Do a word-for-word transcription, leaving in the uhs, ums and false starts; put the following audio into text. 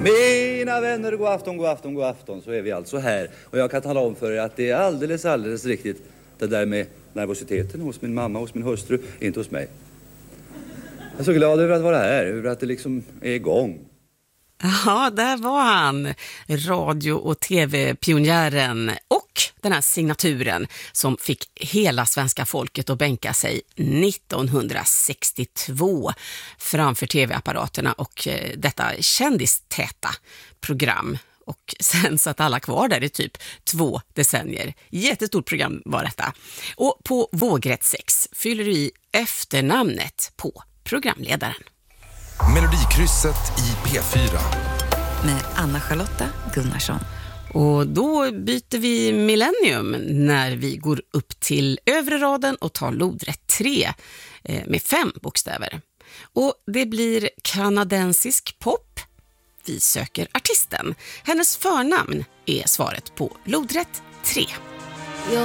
Mina vänner, god afton, god afton, god afton. Så är vi alltså här. Och jag kan tala om för er att det är alldeles, alldeles riktigt. Det där med nervositeten hos min mamma, hos min hustru, inte hos mig. Jag är så glad över att vara här, över att det liksom är igång. Ja, där var han, radio- och tv-pionjären och den här signaturen som fick hela svenska folket att bänka sig nittonhundrasextiotvå framför tv-apparaterna och detta kändistäta program. Och sen satt alla kvar där i typ två decennier. Jättestort program var detta. Och på vågrätt sex fyller du i efternamnet på programledaren. Melodikrysset i P fyra. Med Anna-Charlotta Gunnarsson. Och då byter vi millennium när vi går upp till övre raden och tar lodrätt tre med fem bokstäver. Och det blir kanadensisk pop. Vi söker artisten. Hennes förnamn är svaret på lodrätt tre.